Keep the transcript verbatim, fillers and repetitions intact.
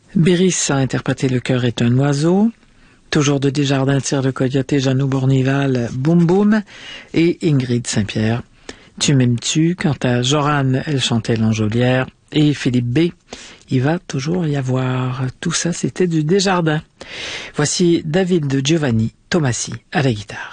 Béris a interprété Le cœur est un oiseau. Toujours de Desjardins tire le coyote, Jeannot Bournival, Boum Boum. Et Ingrid Saint-Pierre, Tu m'aimes-tu. Quant à Jorane, elle chantait L'Enjolière. Et Philippe B, Il va toujours y avoir. Tout ça, c'était du Desjardins. Voici David de Giovanni Tomassi à la guitare.